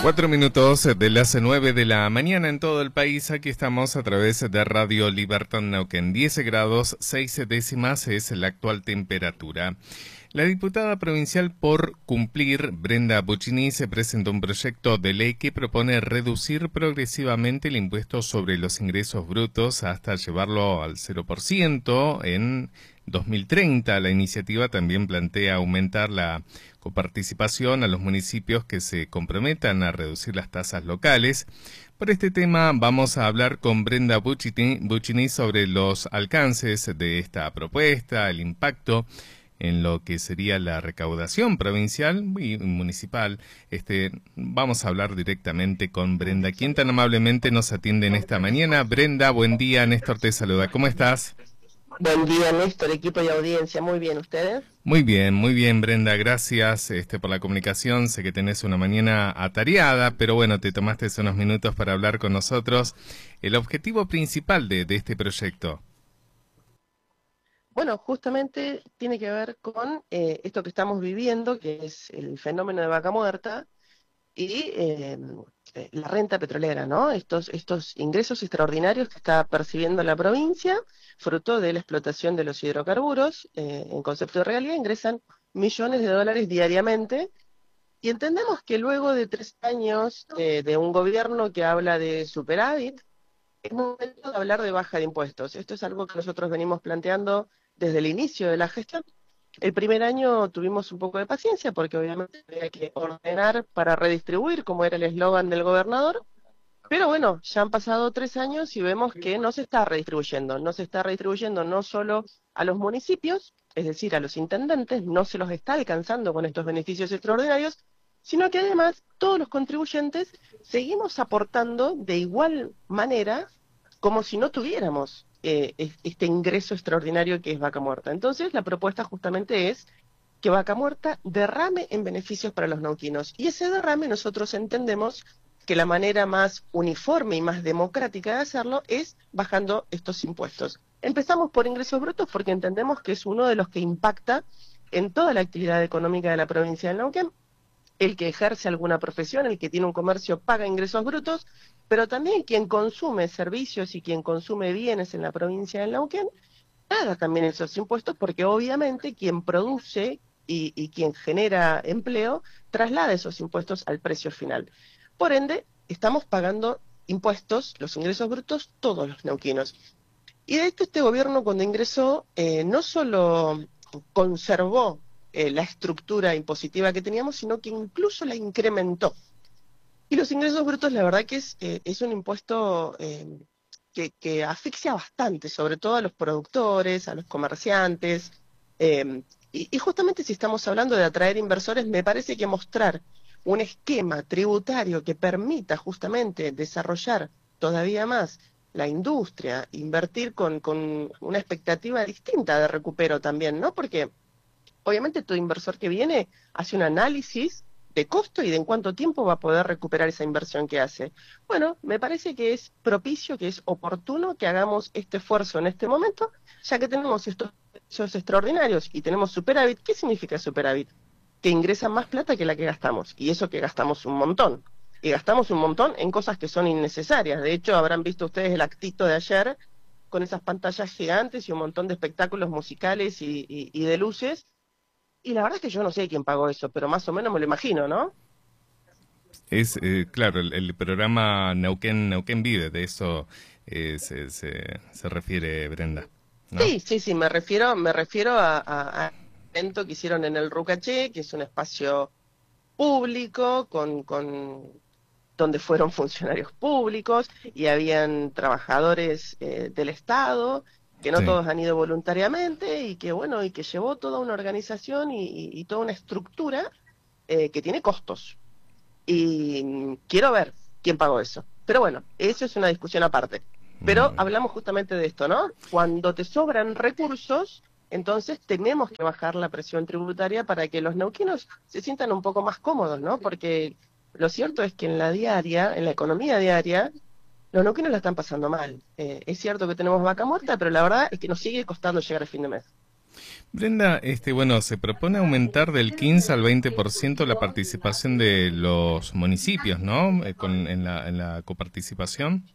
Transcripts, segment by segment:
4 minutos de las 9 de la mañana en todo el país. Aquí estamos a través de Radio Libertad Neuquén. 10 grados 6 décimas es la actual temperatura. La diputada provincial por cumplir, Brenda Bucini, se presentó un proyecto de ley que propone reducir progresivamente el impuesto sobre los ingresos brutos hasta llevarlo al 0% en 2030. La iniciativa también plantea aumentar la coparticipación a los municipios que se comprometan a reducir las tasas locales. Por este tema vamos a hablar con Brenda Bucini sobre los alcances de esta propuesta, el impacto en lo que sería la recaudación provincial y municipal. Vamos a hablar directamente con Brenda, quien tan amablemente nos atiende en esta mañana. Brenda, buen día, Néstor te saluda. ¿Cómo estás? Buen día, Néstor, equipo y audiencia. Muy bien, ¿ustedes? Muy bien, Brenda. Gracias por la comunicación. Sé que tenés una mañana atareada, pero bueno, te tomaste unos minutos para hablar con nosotros. El objetivo principal de este proyecto. Bueno, justamente tiene que ver con esto que estamos viviendo, que es el fenómeno de vaca muerta y la renta petrolera, ¿no? Estos ingresos extraordinarios que está percibiendo la provincia, fruto de la explotación de los hidrocarburos, en concepto de realidad, ingresan millones de dólares diariamente, y entendemos que luego de 3 años de un gobierno que habla de superávit, es momento de hablar de baja de impuestos. Esto es algo que nosotros venimos planteando desde el inicio de la gestión. El primer año tuvimos un poco de paciencia porque obviamente había que ordenar para redistribuir, como era el eslogan del gobernador, pero bueno, ya han pasado 3 años y vemos que no se está redistribuyendo. No se está redistribuyendo no solo a los municipios, es decir, a los intendentes, no se los está alcanzando con estos beneficios extraordinarios, sino que además todos los contribuyentes seguimos aportando de igual manera como si no tuviéramos este ingreso extraordinario que es Vaca Muerta. Entonces, la propuesta justamente es que Vaca Muerta derrame en beneficios para los neuquinos. Y ese derrame nosotros entendemos que la manera más uniforme y más democrática de hacerlo es bajando estos impuestos. Empezamos por ingresos brutos porque entendemos que es uno de los que impacta en toda la actividad económica de la provincia de Neuquén. El que ejerce alguna profesión, el que tiene un comercio paga ingresos brutos, pero también quien consume servicios y quien consume bienes en la provincia de Neuquén paga también esos impuestos, porque obviamente quien produce y quien genera empleo traslada esos impuestos al precio final. Por ende, estamos pagando impuestos, los ingresos brutos, todos los neuquinos. Y de hecho este gobierno cuando ingresó no solo conservó la estructura impositiva que teníamos, sino que incluso la incrementó. Y los ingresos brutos, la verdad que es un impuesto que asfixia bastante, sobre todo a los productores, a los comerciantes, y justamente si estamos hablando de atraer inversores, me parece que mostrar un esquema tributario que permita justamente desarrollar todavía más la industria, invertir con una expectativa distinta de recupero también, ¿no? Porque obviamente todo inversor que viene hace un análisis de costo y de en cuánto tiempo va a poder recuperar esa inversión que hace. Bueno, me parece que es propicio, que es oportuno que hagamos este esfuerzo en este momento, ya que tenemos estos precios extraordinarios y tenemos superávit. ¿Qué significa superávit? Que ingresa más plata que la que gastamos, y eso que gastamos un montón. Y gastamos un montón en cosas que son innecesarias. De hecho, habrán visto ustedes el actito de ayer con esas pantallas gigantes y un montón de espectáculos musicales y de luces. Y la verdad es que yo no sé quién pagó eso, pero más o menos me lo imagino, ¿no? Claro, el programa Neuquén Vive, de eso se refiere Brenda, ¿no? Sí, me refiero a evento que hicieron en el Rucaché, que es un espacio público donde fueron funcionarios públicos y habían trabajadores del Estado, que no Sí. todos han ido voluntariamente y que bueno, y que llevó toda una organización y toda una estructura que tiene costos. Y quiero ver quién pagó eso. Pero bueno, eso es una discusión aparte. Pero Muy bien. hablamos justamente de esto, ¿no? Cuando te sobran recursos, entonces tenemos que bajar la presión tributaria para que los neuquinos se sientan un poco más cómodos, ¿no? Porque lo cierto es que en la diaria, en la economía diaria, los neuquinos la están pasando mal. Es cierto que tenemos vaca muerta, pero la verdad es que nos sigue costando llegar a fin de mes. Brenda, bueno, se propone aumentar del 15 al 20% la participación de los municipios, ¿no? En la coparticipación.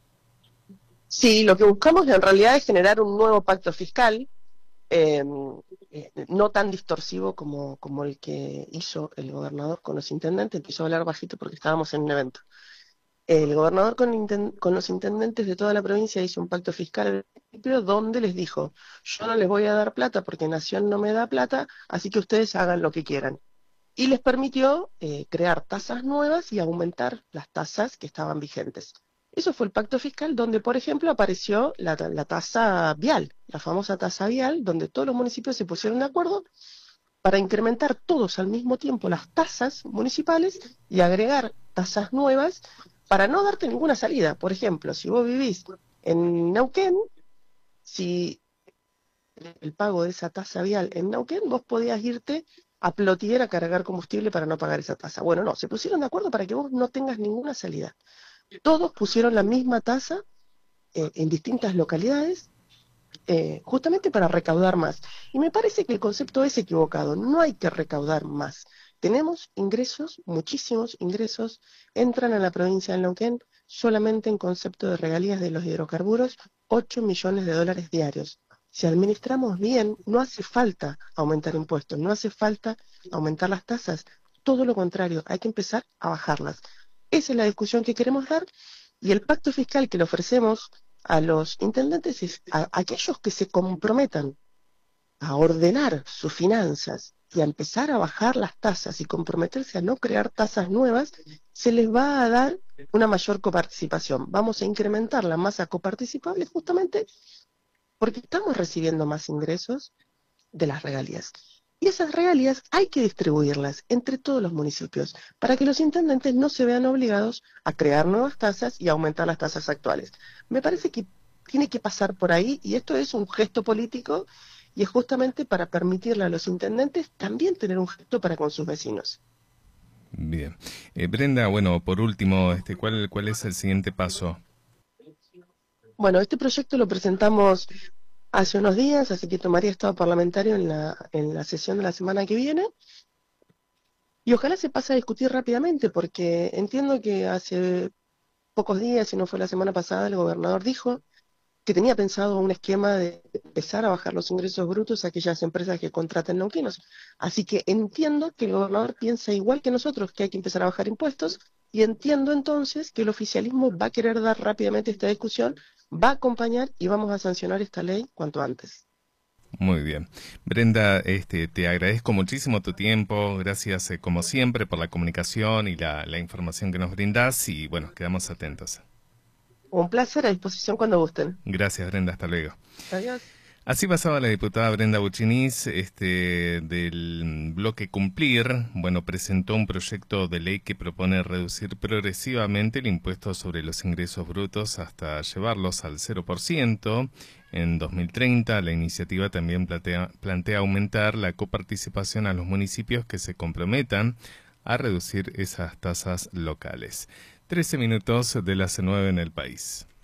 Sí, lo que buscamos en realidad es generar un nuevo pacto fiscal, eh, no tan distorsivo como el que hizo el gobernador con los intendentes. Empezó a hablar bajito porque estábamos en un evento. El gobernador con los intendentes de toda la provincia hizo un pacto fiscal al principio donde les dijo, yo no les voy a dar plata porque Nación no me da plata, así que ustedes hagan lo que quieran. Y les permitió crear tasas nuevas y aumentar las tasas que estaban vigentes. Eso fue el pacto fiscal donde, por ejemplo, apareció la tasa vial, la famosa tasa vial, donde todos los municipios se pusieron de acuerdo para incrementar todos al mismo tiempo las tasas municipales y agregar tasas nuevas para no darte ninguna salida. Por ejemplo, si vos vivís en Neuquén, si el pago de esa tasa vial en Neuquén, vos podías irte a Plotier a cargar combustible para no pagar esa tasa. Bueno, no, se pusieron de acuerdo para que vos no tengas ninguna salida. Todos pusieron la misma tasa en distintas localidades, justamente para recaudar más. Y me parece que el concepto es equivocado, no hay que recaudar más. Tenemos ingresos, muchísimos ingresos, entran a la provincia de Neuquén solamente en concepto de regalías de los hidrocarburos, 8 millones de dólares diarios. Si administramos bien, no hace falta aumentar impuestos, no hace falta aumentar las tasas, todo lo contrario, hay que empezar a bajarlas. Esa es la discusión que queremos dar y el pacto fiscal que le ofrecemos a los intendentes es a aquellos que se comprometan a ordenar sus finanzas y a empezar a bajar las tasas y comprometerse a no crear tasas nuevas, se les va a dar una mayor coparticipación. Vamos a incrementar la masa coparticipable justamente porque estamos recibiendo más ingresos de las regalías. Y esas regalías hay que distribuirlas entre todos los municipios para que los intendentes no se vean obligados a crear nuevas tasas y aumentar las tasas actuales. Me parece que tiene que pasar por ahí y esto es un gesto político y es justamente para permitirle a los intendentes también tener un gesto para con sus vecinos. Bien. Brenda, bueno, por último, ¿cuál es el siguiente paso? Bueno, este proyecto lo presentamos hace unos días, así que tomaría estado parlamentario en la sesión de la semana que viene. Y ojalá se pase a discutir rápidamente, porque entiendo que hace pocos días, si no fue la semana pasada, el gobernador dijo que tenía pensado un esquema de empezar a bajar los ingresos brutos a aquellas empresas que contraten neuquinos. Así que entiendo que el gobernador piensa igual que nosotros, que hay que empezar a bajar impuestos, y entiendo entonces que el oficialismo va a querer dar rápidamente esta discusión, va a acompañar y vamos a sancionar esta ley cuanto antes. Muy bien. Brenda, te agradezco muchísimo tu tiempo. Gracias, como siempre, por la comunicación y la información que nos brindas. Y bueno, quedamos atentos. Un placer, a disposición cuando gusten. Gracias, Brenda. Hasta luego. Adiós. Así pasaba la diputada Brenda Buchiniz, del bloque Cumplir. Bueno, presentó un proyecto de ley que propone reducir progresivamente el impuesto sobre los ingresos brutos hasta llevarlos al 0%. En 2030, la iniciativa también plantea aumentar la coparticipación a los municipios que se comprometan a reducir esas tasas locales. 13 minutos de las 9 en el país.